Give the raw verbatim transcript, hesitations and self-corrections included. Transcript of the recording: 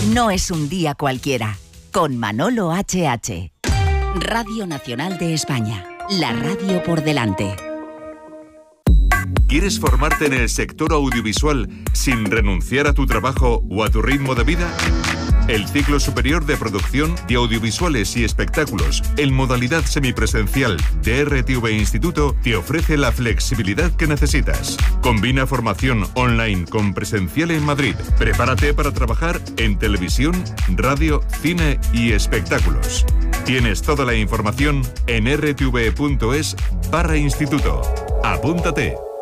No es un día cualquiera. Con Manolo H H. Radio Nacional de España. La radio por delante. ¿Quieres formarte en el sector audiovisual sin renunciar a tu trabajo o a tu ritmo de vida? El ciclo superior de producción de audiovisuales y espectáculos en modalidad semipresencial de R T V Instituto te ofrece la flexibilidad que necesitas. Combina formación online con presencial en Madrid. Prepárate para trabajar en televisión, radio, cine y espectáculos. Tienes toda la información en r t v punto es barra instituto. Apúntate.